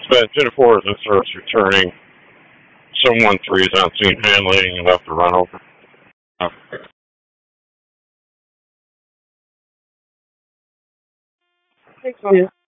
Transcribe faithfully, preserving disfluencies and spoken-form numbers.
Spent ten four is in service returning. Someone three is on scene handling and left to run over. Okay. Thanks, man.